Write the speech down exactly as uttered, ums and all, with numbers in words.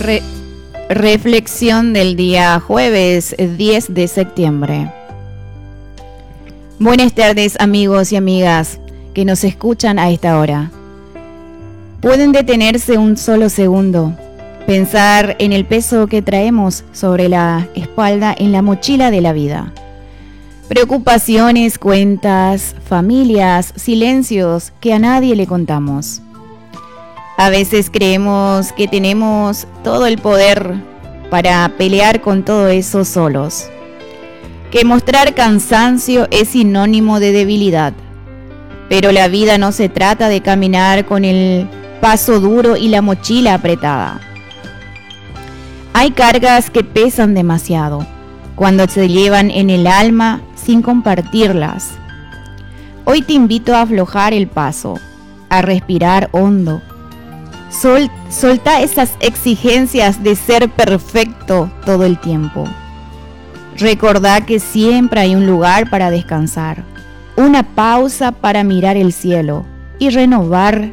Re- reflexión del día jueves diez de septiembre. Buenas tardes, amigos y amigas que nos escuchan a esta hora. Pueden detenerse un solo segundo, pensar en el peso que traemos sobre la espalda en la mochila de la vida. Preocupaciones, cuentas, familias, silencios que a nadie le contamos. A veces creemos que tenemos todo el poder para pelear con todo eso solos, que mostrar cansancio es sinónimo de debilidad. Pero la vida no se trata de caminar con el paso duro y la mochila apretada. Hay cargas que pesan demasiado cuando se llevan en el alma sin compartirlas. Hoy te invito a aflojar el paso, a respirar hondo. Sol, solta esas exigencias de ser perfecto todo el tiempo. Recordá que siempre hay un lugar para descansar, una pausa para mirar el cielo y renovar